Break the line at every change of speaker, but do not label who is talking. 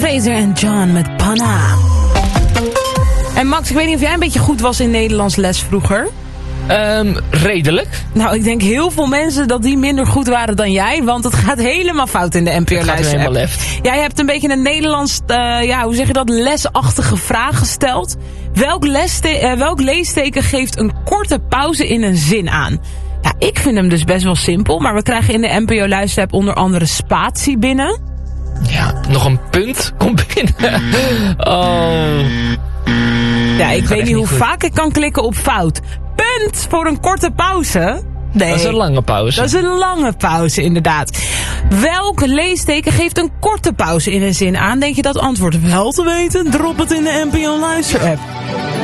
Fraser en John met Panna. En Max, ik weet niet of jij een beetje goed was in Nederlands les vroeger.
Redelijk.
Nou, ik denk heel veel mensen dat die minder goed waren dan jij. Want het gaat helemaal fout in de NPO-luister-app. Jij hebt een beetje een Nederlands, hoe zeg je dat, lesachtige vraag gesteld. Welk leesteken geeft een korte pauze in een zin aan? Ja, ik vind hem dus best wel simpel. Maar we krijgen in de NPO-luister-app onder andere spatie binnen.
Ja, nog een punt komt binnen. Oh.
Ja, ik weet niet hoe vaak ik kan klikken op fout. Punt voor een korte pauze. Nee,
dat is een lange pauze.
Dat is een lange pauze, inderdaad. Welk leesteken geeft een korte pauze in een zin aan? Denk je dat antwoord wel te weten? Drop het in de NPO Luister-app.